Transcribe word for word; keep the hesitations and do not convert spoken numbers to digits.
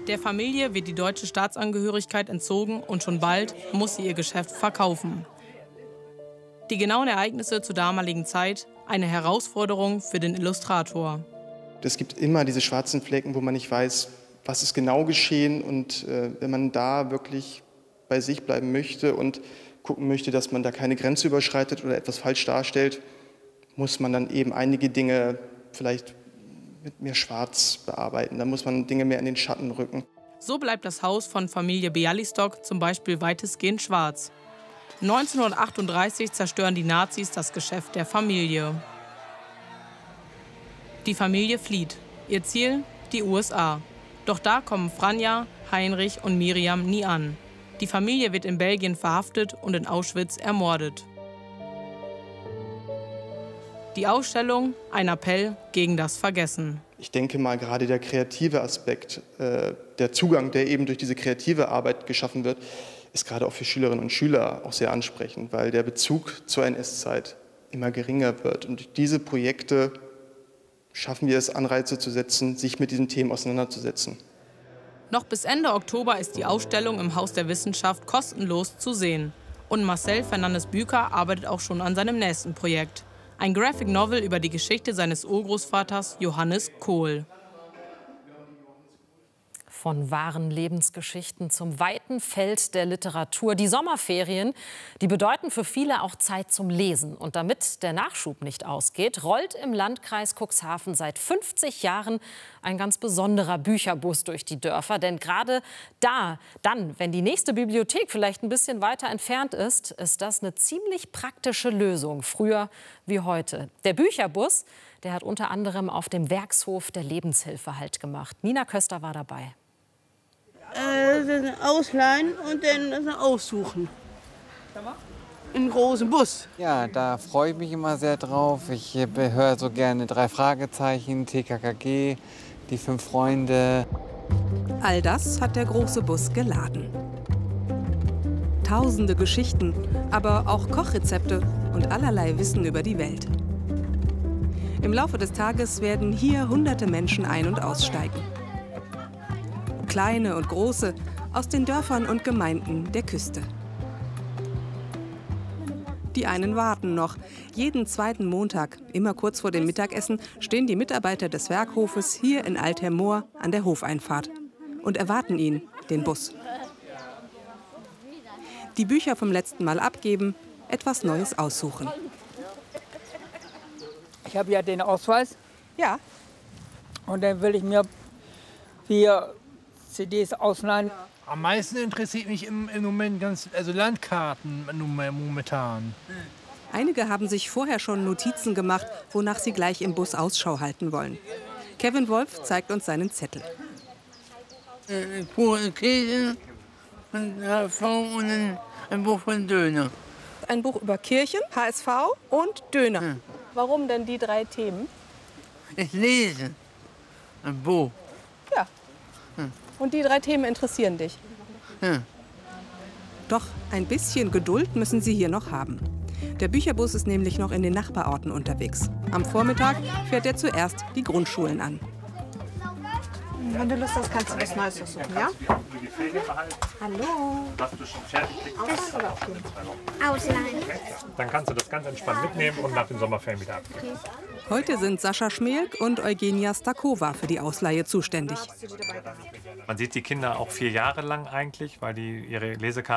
Der Familie wird die deutsche Staatsangehörigkeit entzogen und schon bald muss sie ihr Geschäft verkaufen. Die genauen Ereignisse zur damaligen Zeit, eine Herausforderung für den Illustrator. Es gibt immer diese schwarzen Flecken, wo man nicht weiß, was ist genau geschehen. Und äh, wenn man da wirklich bei sich bleiben möchte und gucken möchte, dass man da keine Grenze überschreitet oder etwas falsch darstellt, muss man dann eben einige Dinge vielleicht mit mehr Schwarz bearbeiten. Da muss man Dinge mehr in den Schatten rücken. So bleibt das Haus von Familie Bialystok zum Beispiel weitestgehend schwarz. neunzehnhundertachtunddreißig zerstören die Nazis das Geschäft der Familie. Die Familie flieht. Ihr Ziel? Die U S A. Doch da kommen Franja, Heinrich und Miriam nie an. Die Familie wird in Belgien verhaftet und in Auschwitz ermordet. Die Ausstellung, ein Appell gegen das Vergessen. Ich denke mal, gerade der kreative Aspekt, äh, der Zugang, der eben durch diese kreative Arbeit geschaffen wird, ist gerade auch für Schülerinnen und Schüler auch sehr ansprechend, weil der Bezug zur N S-Zeit immer geringer wird. Und durch diese Projekte schaffen wir es, Anreize zu setzen, sich mit diesen Themen auseinanderzusetzen. Noch bis Ende Oktober ist die Ausstellung im Haus der Wissenschaft kostenlos zu sehen. Und Marcel Fernandes Büker arbeitet auch schon an seinem nächsten Projekt. Ein Graphic Novel über die Geschichte seines Urgroßvaters Johannes Kohl. Von wahren Lebensgeschichten zum weiten Feld der Literatur. Die Sommerferien, die bedeuten für viele auch Zeit zum Lesen. Und damit der Nachschub nicht ausgeht, rollt im Landkreis Cuxhaven seit fünfzig Jahren ein ganz besonderer Bücherbus durch die Dörfer. Denn gerade da, dann, wenn die nächste Bibliothek vielleicht ein bisschen weiter entfernt ist, ist das eine ziemlich praktische Lösung, früher wie heute. Der Bücherbus, der hat unter anderem auf dem Werkshof der Lebenshilfe Halt gemacht. Nina Köster war dabei. Äh, ausleihen und dann aussuchen. Einen großen Bus. Ja, da freue ich mich immer sehr drauf. Ich höre so gerne drei Fragezeichen, T K K G, die fünf Freunde. All das hat der große Bus geladen. Tausende Geschichten, aber auch Kochrezepte und allerlei Wissen über die Welt. Im Laufe des Tages werden hier hunderte Menschen ein- und aussteigen. Kleine und große, aus den Dörfern und Gemeinden der Küste. Die einen warten noch. Jeden zweiten Montag, immer kurz vor dem Mittagessen, stehen die Mitarbeiter des Werkhofes hier in Althermoor an der Hofeinfahrt und erwarten ihn, den Bus. Die Bücher vom letzten Mal abgeben, etwas Neues aussuchen. Ich habe ja den Ausweis. Ja. Und dann will ich mir vier C Ds ausleihen. Am meisten interessiert mich im, im Moment ganz, also Landkarten momentan. Einige haben sich vorher schon Notizen gemacht, wonach sie gleich im Bus Ausschau halten wollen. Kevin Wolf zeigt uns seinen Zettel. Ein Buch in Käse und ein, ein Buch von Döner. Ein Buch über Kirchen, H S V und Döner. Hm. Warum denn die drei Themen? Ich lese ein Buch. Ja. Hm. Und die drei Themen interessieren dich? Hm. Doch ein bisschen Geduld müssen sie hier noch haben. Der Bücherbus ist nämlich noch in den Nachbarorten unterwegs. Am Vormittag fährt er zuerst die Grundschulen an. Wenn du Lust hast, kannst du was Neues aussuchen, ja? Hallo. Ausleihen. Dann kannst du das ganz entspannt mitnehmen und nach den Sommerferien wieder abgeben. Heute sind Sascha Schmelk und Eugenia Stakova für die Ausleihe zuständig. Man sieht die Kinder auch vier Jahre lang eigentlich, weil die ihre Lesekarten